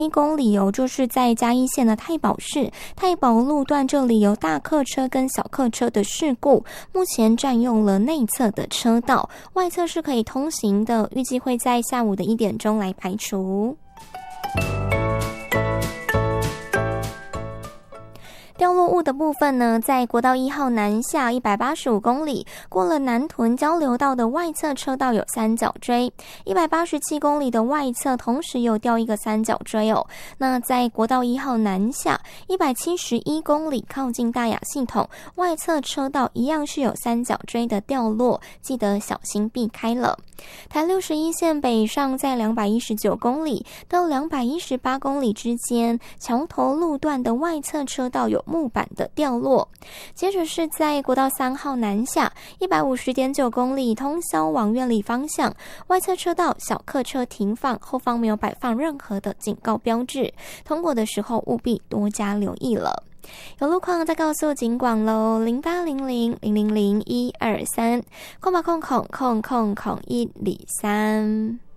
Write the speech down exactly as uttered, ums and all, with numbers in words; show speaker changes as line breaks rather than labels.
一公里哦，就是在嘉义县的太保市太保路段，这里有大客车跟小客车的事故，目前占用了内侧的车道，外侧是可以通行的，预计会在下午的一点钟来排除。掉落物的部分呢，在国道一号南下一百八十五公里，过了南屯交流道的外侧车道有三角锥，一百八十七公里的外侧同时有掉一个三角锥哦。那在国道一号南下一百七十一公里，靠近大雅系统，外侧车道一样是有三角锥的掉落，记得小心避开了。台六十一线北上在两百一十九公里到两百一十八公里之间，桥头路段的外侧车道有木板的掉落。接着是在国道三号南下一百五十点九公里，通霄往苑里方向，外侧车道小客车停放，后方没有摆放任何的警告标志，通过的时候务必多加留意了。有路况再告诉警广喽，零八零零零零零一二三，空吧空空空空空一里三。